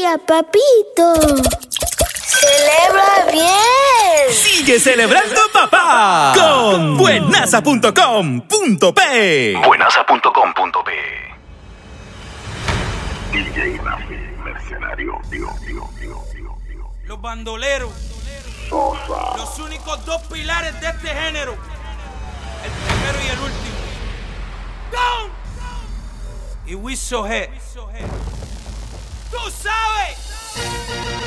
día, papito. ¡Celebra bien! ¡Sigue celebrando, papá! Con buenaza.com.p. Buenaza.com.p. DJ Rafi, mercenario, Dios. Los bandoleros. Sosa. Los únicos dos pilares de este género. El primero y el último. ¡Go! Y We So Hot. ¡Tú sabes!